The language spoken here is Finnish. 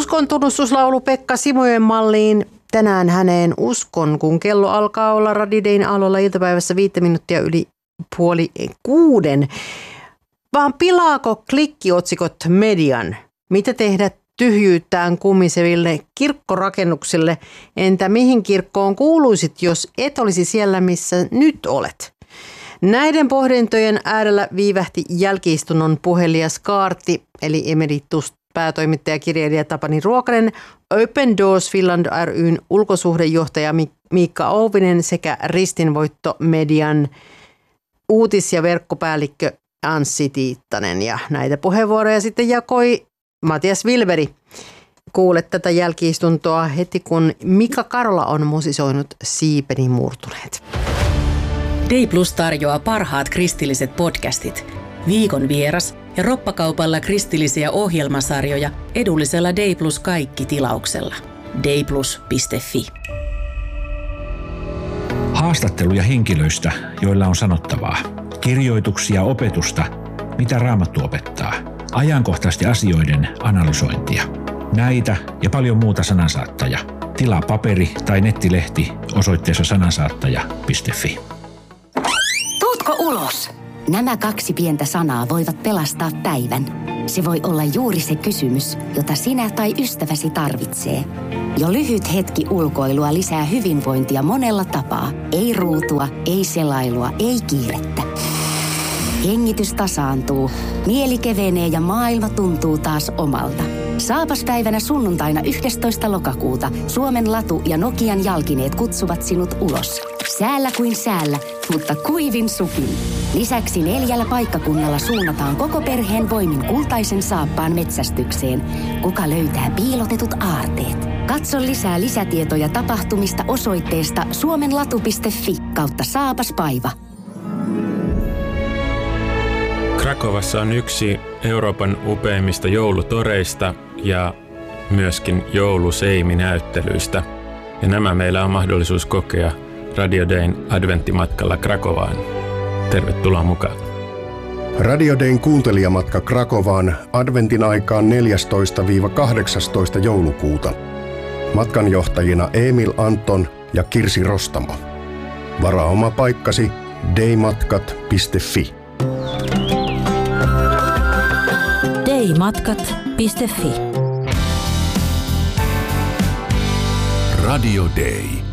Uskon tunnustuslaulu Pekka Simojen malliin. Tänään häneen uskon, kun kello alkaa olla Radio Dayn aloilla iltapäivässä 5 minuuttia yli 5:30. Vaan pilaako klikkiotsikot median? Mitä tehdä tyhjyyttään kumiseville kirkkorakennuksille? Entä mihin kirkkoon kuuluisit, jos et olisi siellä, missä nyt olet? Näiden pohdintojen äärellä viivähti jälki-istunnon puhelias kaarti, eli emeritus päätoimittaja kirjailija Tapani Ruokanen, Open Doors Finland ry:n ulkosuhdejohtaja Miikka Ouvinen sekä Ristinvoitto Median uutis- ja verkkopäällikkö Anssi Tiittanen. Ja näitä puheenvuoroja sitten jakoi Matias Wilberi. Kuulet tätä jälki-istuntoa heti, kun Mika Karola on musisoinut Siipeni murtuneet. Day Plus tarjoaa parhaat kristilliset podcastit, viikon vieras ja roppakaupalla kristillisiä ohjelmasarjoja edullisella Day Plus kaikki -tilauksella. dayplus.fi. Haastatteluja henkilöistä, joilla on sanottavaa. Kirjoituksia, opetusta, mitä Raamattu opettaa. Ajankohtaisten asioiden analysointia. Näitä ja paljon muuta Sanansaattaja. Tilaa paperi- tai nettilehti osoitteessa sanansaattaja.fi. Tuutko ulos? Nämä 2 pientä sanaa voivat pelastaa päivän. Se voi olla juuri se kysymys, jota sinä tai ystäväsi tarvitsee. Jo lyhyt hetki ulkoilua lisää hyvinvointia monella tapaa. Ei ruutua, ei selailua, ei kiirettä. Hengitys tasaantuu, mieli kevenee ja maailma tuntuu taas omalta. Saapaspäivänä sunnuntaina 11. lokakuuta Suomen Latu ja Nokian Jalkineet kutsuvat sinut ulos. Säällä kuin säällä, mutta kuivin sukin. Lisäksi 4 paikkakunnalla suunnataan koko perheen voimin kultaisen saappaan metsästykseen. Kuka löytää piilotetut aarteet? Katso lisää lisätietoja tapahtumista osoitteesta suomenlatu.fi/saapaspaiva. Krakovassa on yksi Euroopan upeimmista joulutoreista ja myöskin jouluseimi-näyttelyistä. Ja nämä meillä on mahdollisuus kokea Radio Dayn adventtimatkalla Krakovaan. Tervetuloa mukaan. Radio Dayn kuuntelijamatka Krakovaan adventin aikaan 14-18 joulukuuta. Matkanjohtajina Emil Anton ja Kirsi Rostamo. Varaa oma paikkasi daymatkat.fi. daymatkat.fi. Radio Day.